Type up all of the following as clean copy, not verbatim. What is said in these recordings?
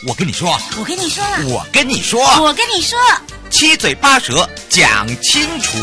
我跟你说， 我跟你说了， 我跟你说， 我跟你说， 七嘴八舌讲清楚。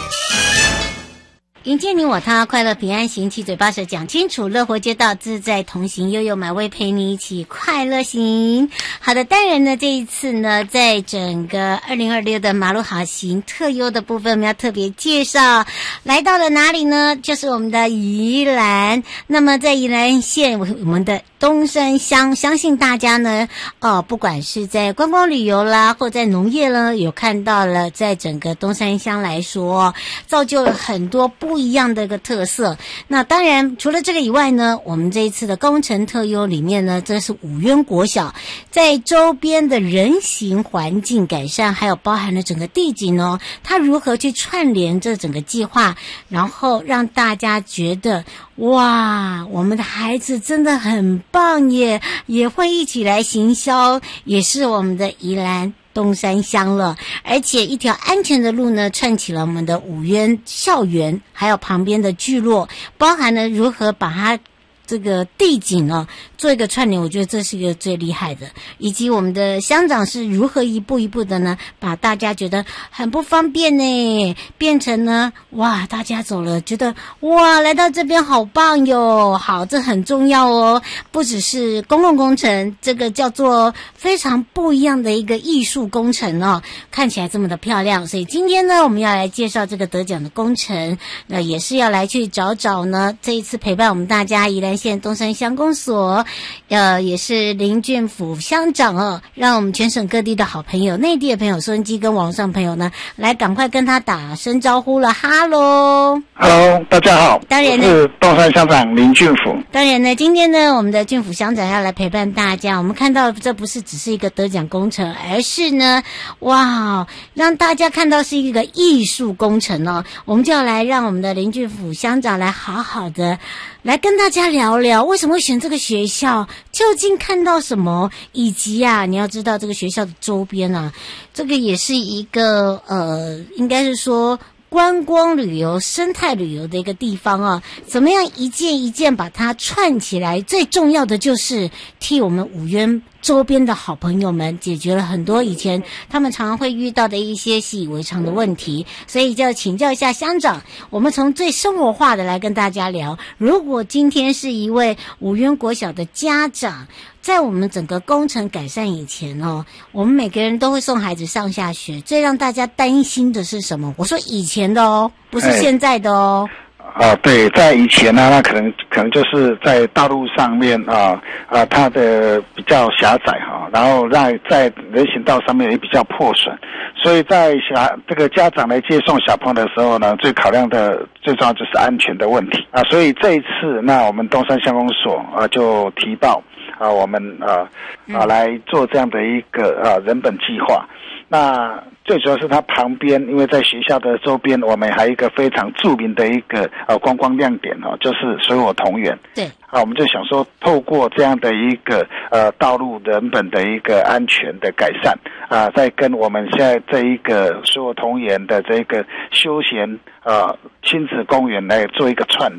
迎接你我他，快乐平安行，七嘴八舌讲清楚，乐活街道自在同行，悠悠买位陪你一起快乐行。好的，当然呢，这一次呢，在整个2026的马路好行特优的部分，我们要特别介绍，来到了哪里呢？就是我们的宜兰。那么在宜兰县，我们的东山乡，相信大家呢，不管是在观光旅游啦，或在农业呢，有看到了，在整个东山乡来说，造就了很多不一样的一个特色。那当然，除了这个以外呢，我们这一次的工程特优里面呢，这是五渊国小在周边的人行环境改善，还有包含了整个地景哦，它如何去串联这整个计划，然后让大家觉得哇，我们的孩子真的很棒耶，也会一起来行销，也是我们的宜兰东山乡了。而且一条安全的路呢，串起了我们的五渊校园，还有旁边的聚落，包含了如何把它这个地景呢做一个串联，我觉得这是一个最厉害的，以及我们的乡长是如何一步一步的呢，把大家觉得很不方便呢，变成呢，哇，大家走了觉得哇，来到这边好棒哟，好，这很重要哦，不只是公共工程，这个叫做非常不一样的一个艺术工程哦，看起来这么的漂亮，所以今天呢，我们要来介绍这个得奖的工程，那也是要来去找找呢，这一次陪伴我们大家宜兰县东山乡公所，也是林俊甫乡长哦，让我们全省各地的好朋友、内地的朋友、收音机跟网上朋友呢，来赶快跟他打声招呼了，哈喽 ，Hello， 大家好， 当然呢， 我是东山乡长林俊甫。 当然呢，今天呢，我们的俊甫乡长要来陪伴大家。我们看到这不是只是一个得奖工程，而是呢，哇，让大家看到是一个艺术工程哦。我们就要来让我们的林俊甫乡长来好好的来跟大家聊聊，为什么会选这个学校，究竟看到什么，以及啊，你要知道这个学校的周边啊，这个也是一个应该是说观光旅游、生态旅游的一个地方啊，怎么样一件一件把它串起来？最重要的就是替我们五渊周边的好朋友们解决了很多以前他们常常会遇到的一些习以为常的问题，所以就要请教一下乡长，我们从最生活化的来跟大家聊。如果今天是一位五渊国小的家长，在我们整个工程改善以前哦，我们每个人都会送孩子上下学，最让大家担心的是什么？我说以前的哦，不是现在的哦。 对，在以前呢，那可能就是在道路上面它的比较狭窄然后在人行道上面也比较破损，所以在这个家长来接送小朋友的时候呢，最考量的最重要就是安全的问题所以这一次，那我们东山乡公所就提报我们来做这样的一个人本计划。那最主要是它旁边，因为在学校的周边，我们还有一个非常著名的一个观光亮点就是水火同源。 对我们就想说，透过这样的一个道路人本的一个安全的改善再跟我们现在这一个水火同源的这个休闲亲子公园来做一个串联。